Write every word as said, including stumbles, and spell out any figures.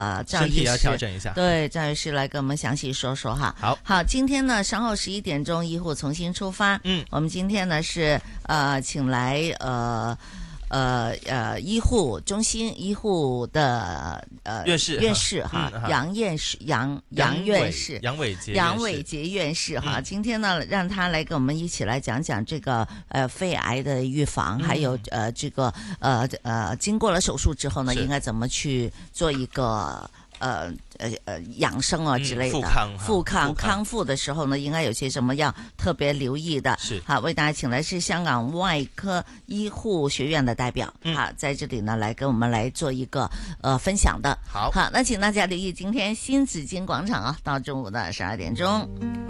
呃赵医师， 身体要調整一下。 對，趙醫師來跟我們詳細說說哈。 好， 好，今天呢稍後十一點鐘醫護重新出發。 嗯， 我們今天呢是呃請來呃。呃呃，醫護中心醫護的呃院士院士哈， 嗯、 楊院士楊楊院士楊偉傑楊偉傑院士哈、嗯，今天呢讓他來跟我們一起來講講這個呃肺癌的預防，嗯、還有呃這個呃呃經過了手術之後呢，應該怎麼去做一個。呃呃呃養生啊之類的， 復康復康康復的時候呢，應該有些什麼要特別留意的？ 是好，為大家請來是香港外科醫護學院的代表， 嗯、 好，在這裏呢來跟我們來做一個呃分享的。 好， 好，那請大家留意今天新紫荊廣場啊，到中午的十二點鐘。